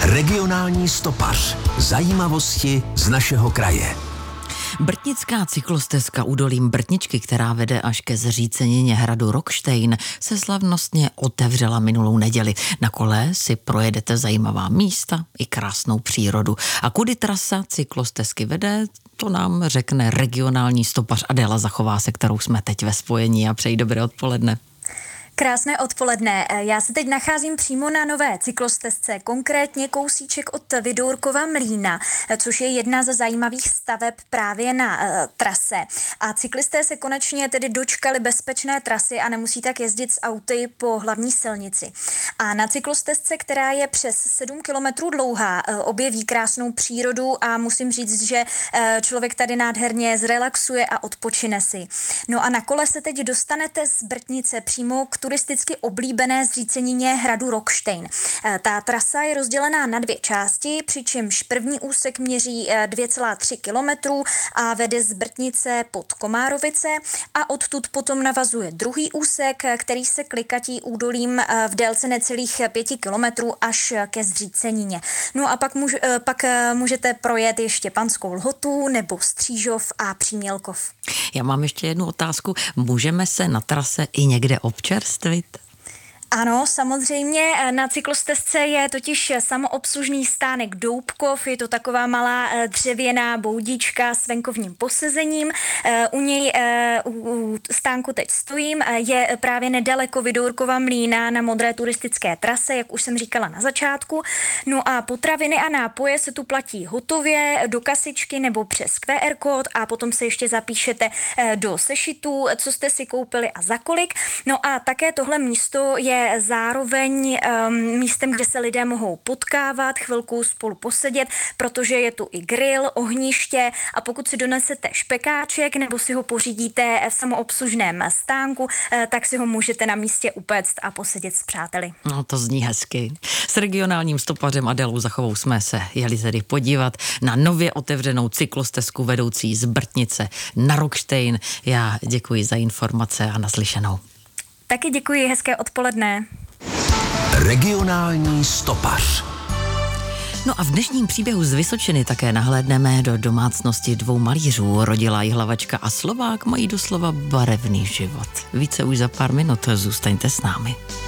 Regionální stopař. Zajímavosti z našeho kraje. Brtnická cyklostezka údolím Brtničky, která vede až ke zřícenině hradu Rockštejn, se slavnostně otevřela minulou neděli. Na kole si projedete zajímavá místa i krásnou přírodu. A kudy trasa cyklostezky vede, to nám řekne regionální stopař Adéla Zachová, se kterou jsme teď ve spojení. A přeji dobré odpoledne. Krásné odpoledne. Já se teď nacházím přímo na nové cyklostezce, konkrétně kousíček od Vidourkova mlýna, což je jedna ze zajímavých staveb právě na trase. A cyklisté se konečně tedy dočkali bezpečné trasy a nemusí tak jezdit s auty po hlavní silnici. A na cyklostezce, která je přes 7 kilometrů dlouhá, objeví krásnou přírodu a musím říct, že člověk tady nádherně zrelaxuje a odpočine si. No a na kole se teď dostanete z Brtnice přímo k turisticky oblíbené zřícenině hradu Rockštejn. Ta trasa je rozdělená na 2 části, přičemž první úsek měří 2,3 kilometrů a vede z Brtnice pod Komárovice a odtud potom navazuje druhý úsek, který se klikatí údolím v délce necelých 5 kilometrů až ke zřícenině. No a pak můžete projet ještě Panskou Lhotu nebo Střížov a Přímělkov. Já mám ještě jednu otázku. Můžeme se na trase i někde občerstvit? Ano, samozřejmě. Na cyklostezce je totiž samoobslužný stánek Doubkov. Je to taková malá dřevěná boudička s venkovním posezením. U něj u stánku teď stojím. Je právě nedaleko Vidourkova mlýna na modré turistické trase, jak už jsem říkala na začátku. No a potraviny a nápoje se tu platí hotově do kasičky nebo přes QR kód a potom se ještě zapíšete do sešitu, co jste si koupili a za kolik. No a také tohle místo je zároveň místem, kde se lidé mohou potkávat, chvilku spolu posedět, protože je tu i grill, ohniště a pokud si donesete špekáček nebo si ho pořídíte v samoobslužném stánku, tak si ho můžete na místě upéct a posedět s přáteli. No to zní hezky. S regionálním stopařem Adélou Zachovou jsme se jeli tedy podívat na nově otevřenou cyklostezku vedoucí z Brtnice na Rockštejn. Já děkuji za informace a naslyšenou. Taky děkuji, hezké odpoledne. Regionální stopař. No a v dnešním příběhu z Vysočiny také nahlédneme do domácnosti 2 malířů. Rodilá Jihlavačka a Slovák mají doslova barevný život. Více už za pár minut, zůstaňte s námi.